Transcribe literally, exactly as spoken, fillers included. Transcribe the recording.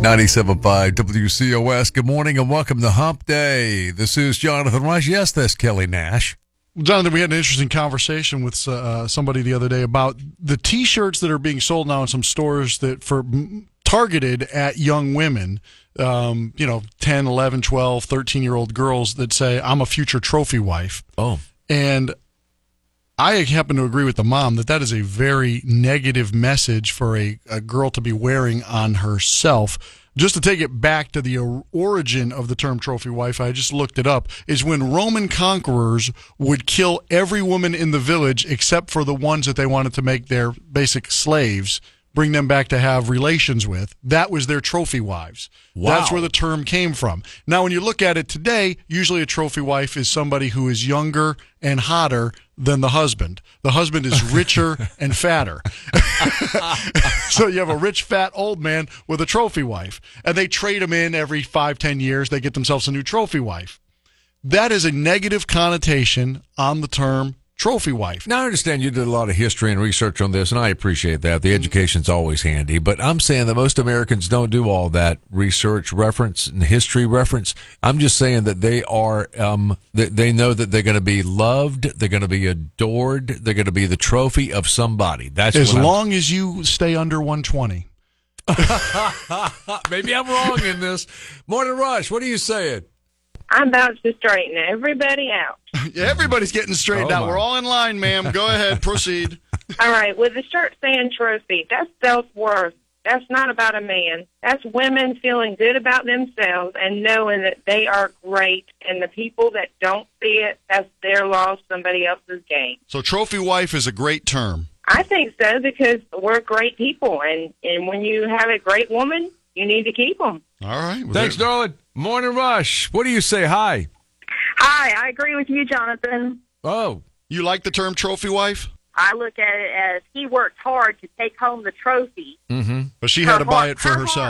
ninety-seven point five W C O S. Good morning and welcome to Hump Day. This is Jonathan Rush. Yes, that's Kelly Nash. Jonathan, we had an interesting conversation with uh, somebody the other day about the T-shirts that are being sold now in some stores that for targeted at young women, um, you know, ten, eleven, twelve, thirteen-year-old girls that say, I'm a future trophy wife. Oh. And I happen to agree with the mom that that is a very negative message for a, a girl to be wearing on herself. Just to take it back to the origin of the term trophy wife, I just looked it up, is when Roman conquerors would kill every woman in the village except for the ones that they wanted to make their basic slaves, bring them back to have relations with. That was their trophy wives. Wow. That's where the term came from. Now, when you look at it today, usually a trophy wife is somebody who is younger and hotter than the husband. The husband is richer and fatter. So you have a rich, fat, old man with a trophy wife. And they trade them in every five, ten years. They get themselves a new trophy wife. That is a negative connotation on the term trophy wife. Now, I understand you did a lot of history and research on this, and I appreciate that. The education's always handy. But I'm saying that most Americans don't do all that research reference and history reference. I'm just saying that they are, um, they, they know that they're going to be loved, they're going to be adored, they're going to be the trophy of somebody. That's as what long I'm... as you stay under one twenty. Maybe I'm wrong in this. Morning Rush, what are you saying? I'm about to straighten everybody out. Yeah, everybody's getting straightened oh out. My. We're all in line, ma'am. Go ahead, proceed. All right, with the shirt saying trophy, that's self-worth. That's not about a man. That's women feeling good about themselves and knowing that they are great, and the people that don't see it, that's their loss, somebody else's gain. So trophy wife is a great term. I think so, because we're great people, and, and when you have a great woman, you need to keep them. All right. Well, Thanks, there... darling. Morning Rush. What do you say? Hi. Hi, I agree with you, Jonathan. Oh. You like the term trophy wife? I look at it as he worked hard to take home the trophy. Mm-hmm. But she had to buy it for her herself.